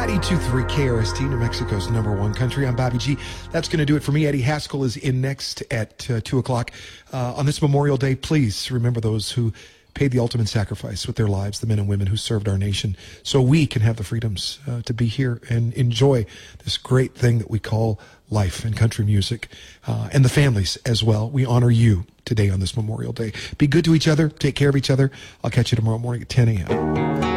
92.3 KRST, New Mexico's #1 country. I'm Bobby G. That's going to do it for me. Eddie Haskell is in next at 2 o'clock. On this Memorial Day, please remember those who paid the ultimate sacrifice with their lives, the men and women who served our nation, so we can have the freedoms to be here and enjoy this great thing that we call life and country music, and the families as well. We honor you today on this Memorial Day. Be good to each other. Take care of each other. I'll catch you tomorrow morning at 10 a.m.